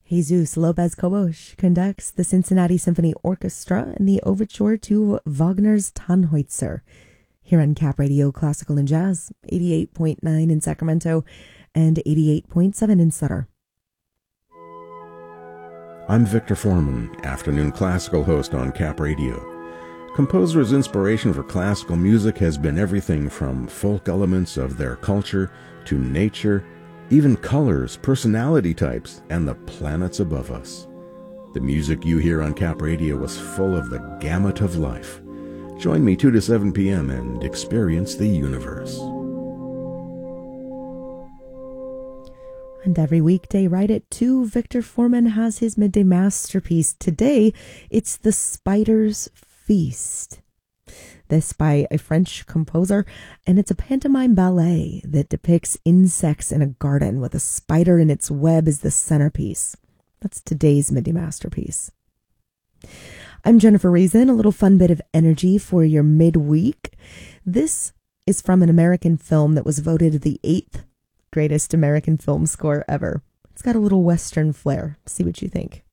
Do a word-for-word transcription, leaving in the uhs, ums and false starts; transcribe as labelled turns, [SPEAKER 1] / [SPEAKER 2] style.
[SPEAKER 1] Jesus Lopez Cobos conducts the Cincinnati Symphony Orchestra in the overture to Wagner's Tannhäuser, here on Cap Radio Classical and Jazz, eighty-eight point nine in Sacramento and eighty-eight point seven in Sutter.
[SPEAKER 2] I'm Victor Foreman, afternoon classical host on Cap Radio. Composers' inspiration for classical music has been everything from folk elements of their culture to nature, even colors, personality types, and the planets above us. The music you hear on Cap Radio was full of the gamut of life. Join me two to seven p.m. and experience the universe.
[SPEAKER 1] And every weekday right at two, Victor Foreman has his midday masterpiece. Today, it's The Spider's Feast. This by a French composer, and it's a pantomime ballet that depicts insects in a garden with a spider in its web as the centerpiece. That's today's midday masterpiece. I'm Jennifer Reason, a little fun bit of energy for your midweek. This is from an American film that was voted the eighth greatest American film score ever. It's got a little Western flair. See what you think.